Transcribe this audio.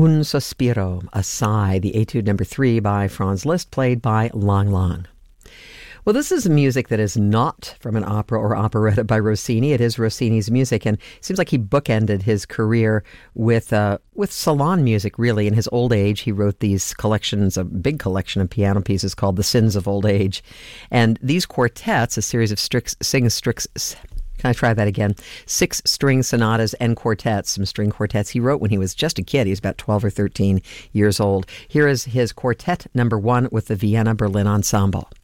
Un Sospiro, a sigh, the Etude number 3 by Franz Liszt, played by Lang Lang. Well, this is music that is not from an opera or operetta by Rossini. It is Rossini's music, and it seems like he bookended his career with salon music, really. In his old age, he wrote these collections, a big collection of piano pieces called The Sins of Old Age. And these quartets, a series of six-string sonatas and quartets, some string quartets he wrote when he was just a kid. He was about 12 or 13 years old. Here is his quartet number 1 with the Vienna Berlin Ensemble.